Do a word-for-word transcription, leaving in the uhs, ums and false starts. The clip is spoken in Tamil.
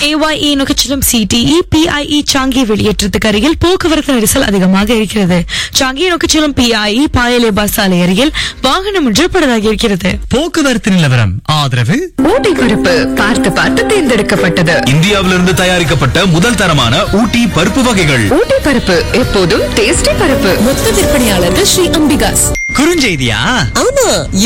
ஏஒய்இ நோக்கிச் செல்லும் சிடிஇ பிஐஇ சாங்கி வெளியேற்றத்துக்கு அருகில் போக்குவரத்து நெரிசல் அதிகமாக இருக்கிறது. சாங்கியை நோக்கிச் செல்லும் பிஐஇ பாயலே பஸ் சாலை அருகில் வாகனம் ஒன்று பழுதாகி இருக்கிறது. போக்குவரத்து நிலவரம் ஆதரவு ஊட்டி பருப்பு பார்த்து பார்த்து தேர்ந்தெடுக்கப்பட்டது. இந்தியாவிலிருந்து தயாரிக்கப்பட்ட முதல் தரமான ஊட்டி பருப்பு வகைகள். ஊட்டி பருப்பு எப்போதும் டேஸ்டி பருப்பு. மொத்த விற்பனையாளர்கள் ஸ்ரீ அம்பிகாஸ். குறுஞ்செய்தியா? ஆமா,